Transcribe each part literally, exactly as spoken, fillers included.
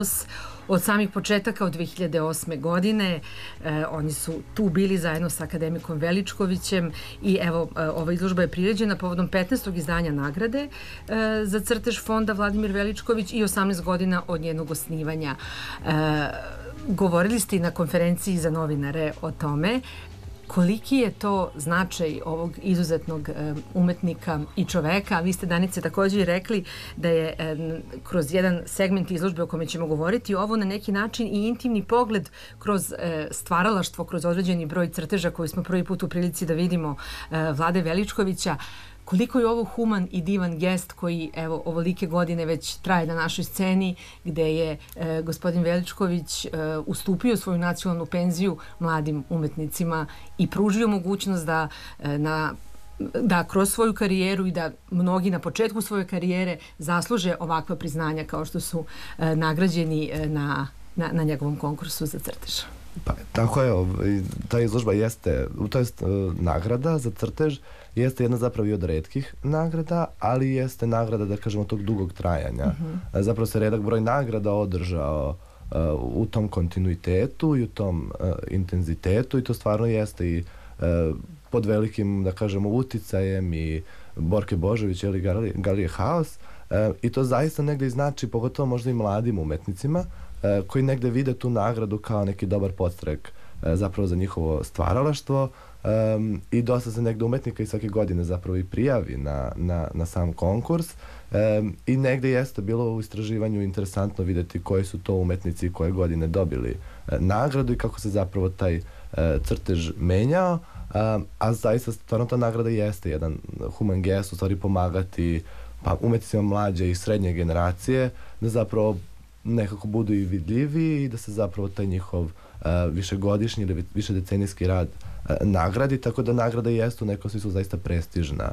od samih početaka od dve hiljade osme godine. E, oni su tu bili zajedno sa akademikom Veličkovićem i evo, e, ova izložba je priređena povodom petnaestog izdanja nagrade e, za crtež fonda Vladimir Veličković i osamnaest godina od njenog osnivanja. E, govorili ste i na konferenciji za novinare o tome. Koliki je to značaj ovog izuzetnog e, umetnika i čoveka? Vi ste, Danice, također rekli da je e, kroz jedan segment izložbe o kome ćemo govoriti ovo na neki način i intimni pogled kroz e, stvaralaštvo, kroz određeni broj crteža koji smo prvi put u prilici da vidimo e, Vlade Veličkovića. Koliko je ovo human i divan gest koji, evo, ovolike godine već traje na našoj sceni, gde je e, gospodin Veličković e, ustupio svoju nacionalnu penziju mladim umetnicima i pružio mogućnost da e, na da kroz svoju karijeru i da mnogi na početku svoje karijere zasluže ovakva priznanja kao što su e, nagrađeni e, na, na, na njegovom konkursu za crtež. Pa, tako je, ta izložba jeste, to jest nagrada za crtež, jeste jedna zapravo i od retkih nagrada, ali jeste nagrada, da kažemo, tog dugog trajanja. Uh-huh. Zapravo se redak broj nagrada održao uh, u tom kontinuitetu i u tom uh, intenzitetu i to stvarno jeste i uh, pod velikim, da kažemo, uticajem i Borke Božović ili Galerije, Galerije Haos uh, i to zaista negde i znači, pogotovo možda i mladim umetnicima, uh, koji negde vide tu nagradu kao neki dobar podstrek uh, zapravo za njihovo stvaralaštvo. Um, i dosta se negde umetnika i svake godine zapravo i prijavi na, na, na sam konkurs um, i negde jeste bilo u istraživanju interesantno vidjeti koji su to umetnici koje godine dobili uh, nagradu i kako se zapravo taj uh, crtež menjao, um, a zaista stvarno ta nagrada jeste jedan human gest, u stvari pomagati pa, umetnicima mlađe i srednje generacije da zapravo nekako budu i vidljivi i da se zapravo taj njihov uh, višegodišnji ili višedecenijski rad nagradi, tako da nagrada jeste u nekom smislu zaista prestižna,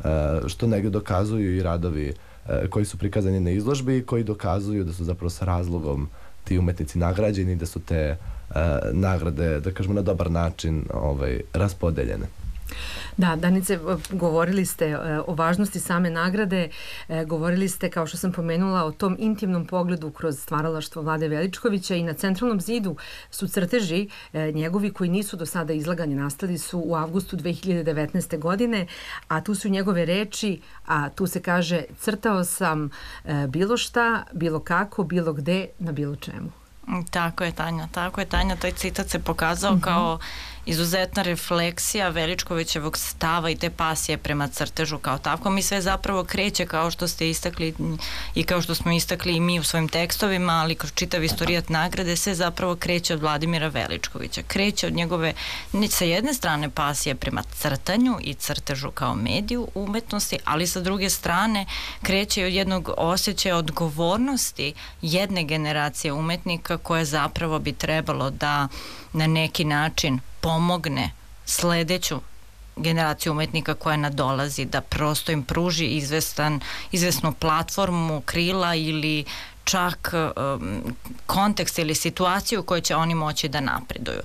što negdje dokazuju i radovi koji su prikazani na izložbi i koji dokazuju da su zapravo sa razlogom ti umetnici nagrađeni, da su te nagrade, da kažemo, na dobar način ovaj, raspodeljene. Da, Danice, govorili ste o važnosti same nagrade, govorili ste, kao što sam pomenula, o tom intimnom pogledu kroz stvaralaštvo Vlade Veličkovića i na centralnom zidu su crteži njegovi koji nisu do sada izlagani, nastali su u avgustu dve hiljade devetnaeste. godine, a tu su njegove reči, a tu se kaže: crtao sam bilo šta, bilo kako, bilo gde, na bilo čemu. Tako je, Tanja, tako je, Tanja, taj citat se pokazao uh-huh. kao izuzetna refleksija Veličkovićevog stava i te pasije prema crtežu kao tako. Mi sve zapravo kreće, kao što ste istakli i kao što smo istakli i mi u svojim tekstovima, ali kroz čitav istorijat nagrade, sve zapravo kreće od Vladimira Veličkovića. Kreće od njegove, sa jedne strane, pasije prema crtanju i crtežu kao mediju umetnosti, ali sa druge strane kreće od jednog osjećaja odgovornosti jedne generacije umetnika koje zapravo bi trebalo da na neki način pomogne sledeću generaciju umetnika koja nadolazi, da prosto im pruži izvestan, izvesnu platformu, krila ili čak um, kontekst ili situaciju u kojoj će oni moći da napreduju.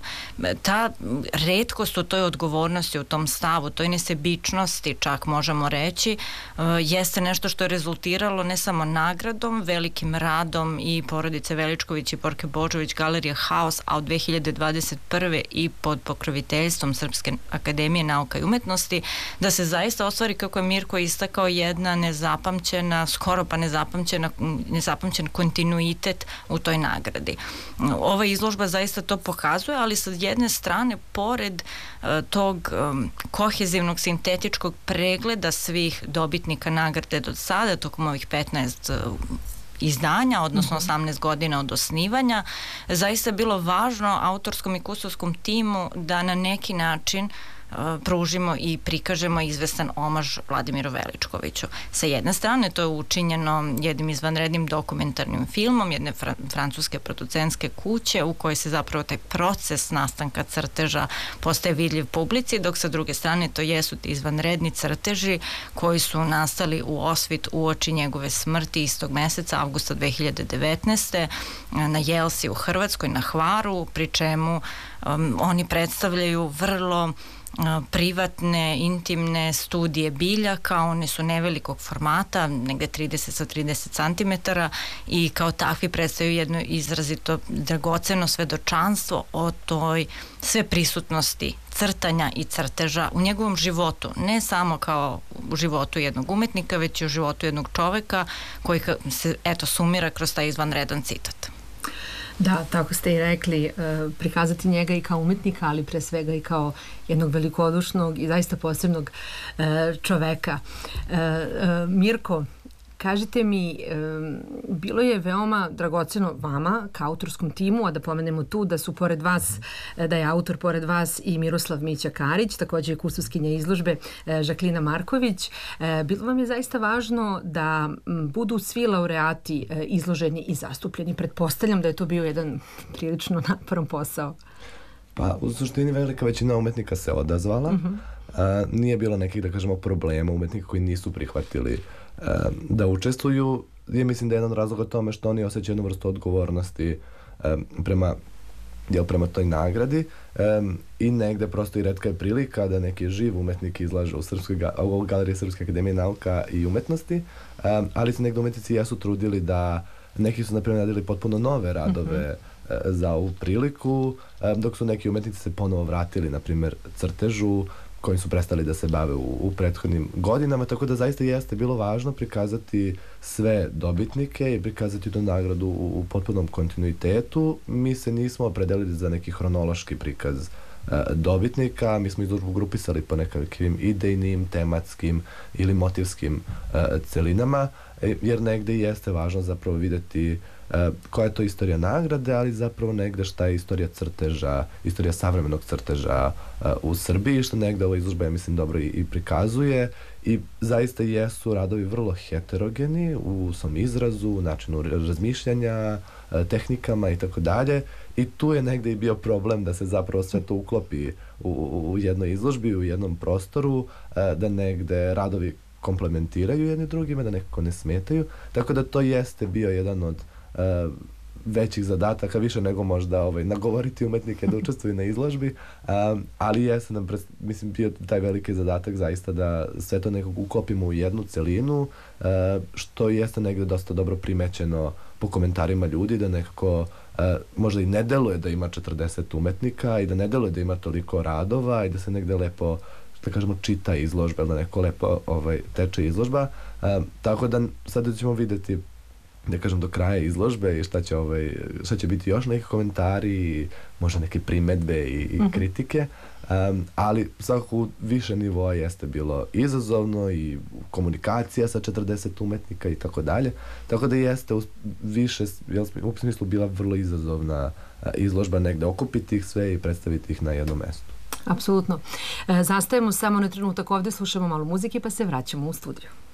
Ta retkost u toj odgovornosti, u tom stavu, toj nesebičnosti, čak možemo reći, uh, jeste nešto što je rezultiralo ne samo nagradom, velikim radom i porodice Veličković i Borke Božović, Galerije Haos, a od dve hiljade dvadeset prve i pod pokroviteljstvom Srpske akademije nauka i umetnosti, da se zaista ostvari, kako je Mirko istakao, jedna nezapamćena, skoro pa nezapamćena, nezapamćena kontinuitet u toj nagradi. Ova izložba zaista to pokazuje, ali sa jedne strane, pored uh, tog um, kohezivnog, sintetičkog pregleda svih dobitnika nagrade do sada, tokom ovih petnaest uh, izdanja, odnosno osamnaest godina od osnivanja, zaista je bilo važno autorskom i kustovskom timu da na neki način pružimo i prikažemo izvestan omaž Vladimiru Veličkoviću. Sa jedne strane to je učinjeno jednim izvanrednim dokumentarnim filmom jedne fran francuske producentske kuće u kojoj se zapravo taj proces nastanka crteža postaje vidljiv publici, dok sa druge strane to jesu ti izvanredni crteži koji su nastali u osvit uoči njegove smrti istog meseca, avgusta dve hiljade devetnaeste. na Jelsi u Hrvatskoj, na Hvaru, pri čemu um, oni predstavljaju vrlo privatne, intimne studije biljaka, one su nevelikog formata, negde trideset sa trideset centimetara i kao takvi predstavljaju jedno izrazito dragoceno svedočanstvo o toj sve prisutnosti crtanja i crteža u njegovom životu, ne samo kao u životu jednog umetnika, već i u životu jednog čoveka koji se, eto, sumira kroz taj izvanredan citat. Da, tako ste i rekli, prikazati njega i kao umetnika, ali pre svega i kao jednog velikodušnog i zaista posebnog čoveka. Mirko, kažite mi, bilo je veoma dragoceno vama kao autorskom timu, a da pomenemo tu da su pored vas, da je autor pored vas i Miroslav Mića Karić, takođe i kustoskinja izložbe Žaklina Marković. Bilo vam je zaista važno da budu svi laureati izloženi i zastupljeni. Pretpostavljam da je to bio jedan prilično naporan posao. Pa u suštini velika većina umetnika se odazvala. Uh-huh. A, nije bilo nekih, da kažemo, problema umetnika koji nisu prihvatili da učestvuju. Ja mislim da je jedan razlog o tome što oni osjećaju jednu vrstu odgovornosti um, prema, jel, prema toj nagradi um, i negde prosto i retka je prilika da neki živ umetnik izlaže u, Srpskoj, u Galeriji Srpske akademije nauka i umetnosti, um, ali se negde umetnici jesu trudili da neki su, na primjer, radili potpuno nove radove uh-huh. za ovu priliku, um, dok su neki umetnici se ponovo vratili, na primjer, crtežu, kojim su prestali da se bave u, u prethodnim godinama, tako da zaista jeste bilo važno prikazati sve dobitnike i prikazati tu nagradu u, u potpunom kontinuitetu. Mi se nismo opredelili za neki hronološki prikaz e, dobitnika, mi smo izložbu grupisali po nekakvim idejnim, tematskim ili motivskim e, celinama, e, jer negde jeste važno zapravo videti Uh, koja je to istorija nagrade, ali zapravo negde šta je istorija crteža, istorija savremenog crteža uh, u Srbiji, što negde ova izložba, ja mislim, dobro i, i prikazuje i zaista jesu radovi vrlo heterogeni u svom izrazu, u načinu razmišljanja, uh, tehnikama i tako dalje i tu je negde i bio problem da se zapravo sve to uklopi u, u, u jednoj izložbi, u jednom prostoru, uh, da negde radovi komplementiraju jedni drugima, da nekako ne smetaju, tako da to jeste bio jedan od Uh, većih zadataka, više nego možda ovaj, nagovoriti umetnike da učestvuju na izložbi, um, ali jeste nam, mislim, bio taj veliki zadatak zaista da sve to nekako uklopimo u jednu celinu, uh, što jeste negde dosta dobro primećeno po komentarima ljudi, da nekako uh, možda i ne deluje da ima četrdeset umetnika i da ne deluje da ima toliko radova i da se negde lepo, da kažemo, čita izložba, da neko lepo ovaj, teče izložba. Uh, tako da sada ćemo videti, da kažem, do kraja izložbe i šta će, ovaj, šta će biti još neki komentari, možda neke primedbe i, i uh-huh. kritike, um, ali svakako u više nivoa jeste bilo izazovno i komunikacija sa četrdeset umetnika i tako dalje, tako da jeste u više, u smislu bila vrlo izazovna izložba negde okupiti ih sve i predstaviti ih na jednom mestu. Apsolutno. E, zastajemo samo na trenutak ovde, slušamo malo muzike pa se vraćamo u studiju.